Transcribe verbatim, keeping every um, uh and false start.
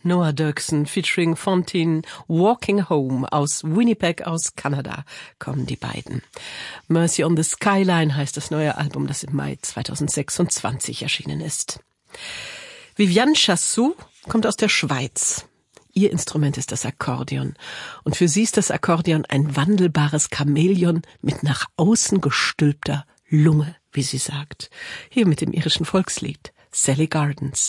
Noah Dirksen featuring Fontaine, Walking Home aus Winnipeg aus Kanada kommen die beiden. Mercy on the Skyline heißt das neue Album, das im Mai zweitausendsechsundzwanzig erschienen ist. Viviane Chassou kommt aus der Schweiz. Ihr Instrument ist das Akkordeon. Und für sie ist das Akkordeon ein wandelbares Chamäleon mit nach außen gestülpter Lunge, wie sie sagt. Hier mit dem irischen Volkslied Sally Gardens.